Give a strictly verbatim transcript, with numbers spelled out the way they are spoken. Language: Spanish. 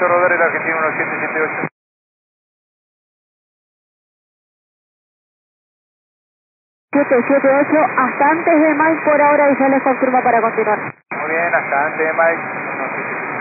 Reporto Rodar, el argentino uno siete siete ocho. siete siete ocho, hasta antes de Mike por ahora y ya les confirma para continuar. Muy bien, hasta antes de Mike.